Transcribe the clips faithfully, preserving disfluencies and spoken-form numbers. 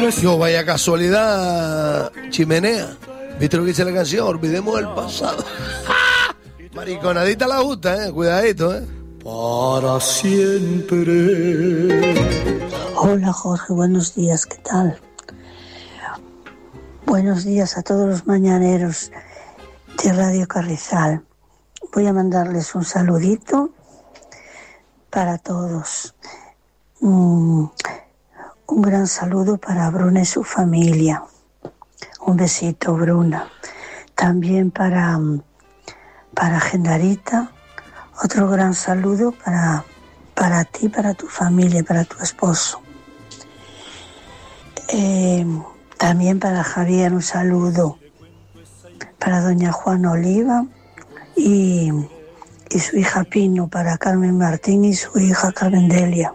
Yo, vaya casualidad, chimenea. ¿Viste lo que dice la canción? Olvidemos el pasado. Mariconadita la justa, eh. Cuidadito, eh. Para siempre. Hola Jorge, buenos días, ¿qué tal? Buenos días a todos los mañaneros de Radio Carrizal. Voy a mandarles un saludito para todos. Mm, un gran saludo para Bruna y su familia. Un besito, Bruna. También para, para Gendarita. Otro gran saludo para, para ti, para tu familia, para tu esposo. Eh, también para Javier un saludo. Para doña Juana Oliva y, y su hija Pino, para Carmen Martín y su hija Carmen Delia.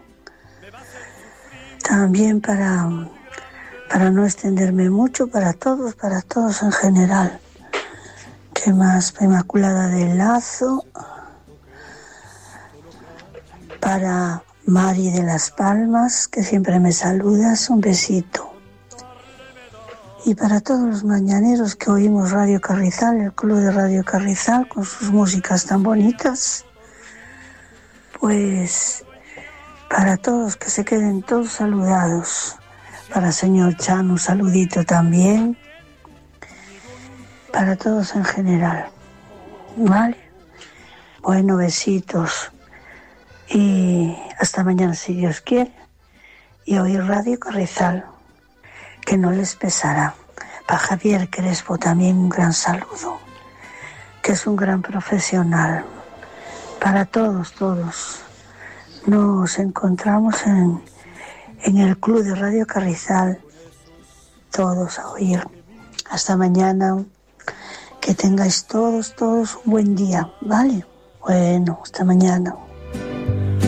También para, para no extenderme mucho, para todos, para todos en general. ¿Qué más? Inmaculada del Lazo. Para Mari de las Palmas, que siempre me saludas, un besito. Y para todos los mañaneros que oímos Radio Carrizal, el Club de Radio Carrizal, con sus músicas tan bonitas, pues para todos que se queden todos saludados. Para señor Chan un saludito también. Para todos en general. ¿Vale? Bueno, besitos. Y hasta mañana si Dios quiere. Y oír Radio Carrizal, que no les pesará. Para Javier Crespo también un gran saludo, que es un gran profesional. Para todos, todos. Nos encontramos en, en el Club de Radio Carrizal, todos a oír. Hasta mañana. Que tengáis todos, todos un buen día, ¿vale? Bueno, hasta mañana.